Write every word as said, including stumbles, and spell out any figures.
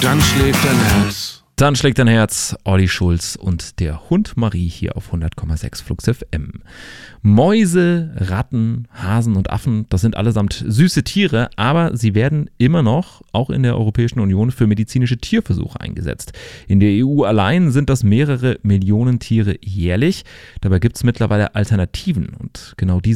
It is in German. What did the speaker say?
Dann schlägt dein Herz. Dann schlägt dein Herz, Olli Schulz und der Hund Marie hier auf hundert Komma sechs Flux F M. Mäuse, Ratten, Hasen und Affen, das sind allesamt süße Tiere, aber sie werden immer noch, auch in der Europäischen Union, für medizinische Tierversuche eingesetzt. In der E U allein sind das mehrere Millionen Tiere jährlich. Dabei gibt es mittlerweile Alternativen und genau diese